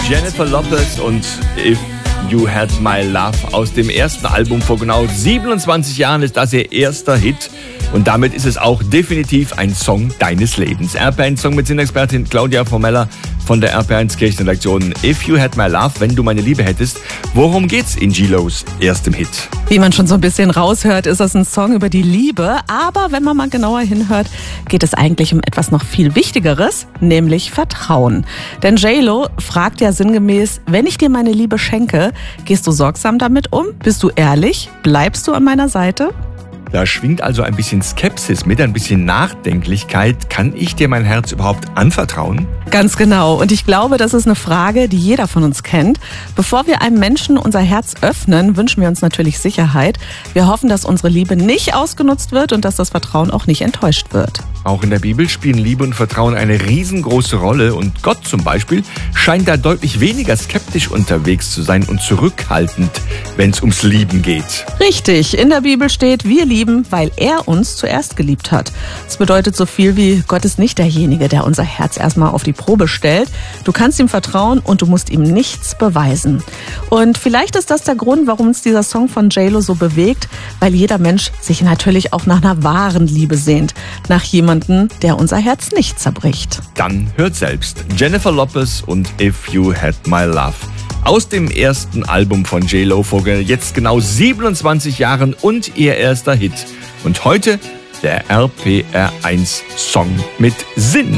Jennifer Lopez und If You Had My Love aus dem ersten Album vor genau 27 Jahren ist das ihr erster Hit. Und damit ist es auch definitiv ein Song deines Lebens. RPR1-Song mit Sinexpertin Claudia Formella von der RPR1 Kirchenredaktion. If You Had My Love, wenn du meine Liebe hättest. Worum geht's in G-Los erstem Hit? Wie man schon so ein bisschen raushört, ist das ein Song über die Liebe. Aber wenn man mal genauer hinhört, geht es eigentlich um etwas noch viel Wichtigeres, nämlich Vertrauen. Denn J-Lo fragt ja sinngemäß, wenn ich dir meine Liebe schenke, gehst du sorgsam damit um? Bist du ehrlich? Bleibst du an meiner Seite? Da schwingt also ein bisschen Skepsis mit, ein bisschen Nachdenklichkeit. Kann ich dir mein Herz überhaupt anvertrauen? Ganz genau. Und ich glaube, das ist eine Frage, die jeder von uns kennt. Bevor wir einem Menschen unser Herz öffnen, wünschen wir uns natürlich Sicherheit. Wir hoffen, dass unsere Liebe nicht ausgenutzt wird und dass das Vertrauen auch nicht enttäuscht wird. Auch in der Bibel spielen Liebe und Vertrauen eine riesengroße Rolle. Und Gott zum Beispiel scheint da deutlich weniger skeptisch unterwegs zu sein und zurückhaltend, wenn es ums Lieben geht. Richtig. In der Bibel steht, wir lieben, weil er uns zuerst geliebt hat. Das bedeutet so viel wie, Gott ist nicht derjenige, der unser Herz erstmal auf die Probe stellt. Du kannst ihm vertrauen und du musst ihm nichts beweisen. Und vielleicht ist das der Grund, warum uns dieser Song von J-Lo so bewegt, weil jeder Mensch sich natürlich auch nach einer wahren Liebe sehnt. Nach jemandem, der unser Herz nicht zerbricht. Dann hört selbst Jennifer Lopez und If You Had My Love. Aus dem ersten Album von J-Lo vor jetzt genau 27 Jahren und ihr erster Hit. Und heute der RPR1 Song mit Sinn.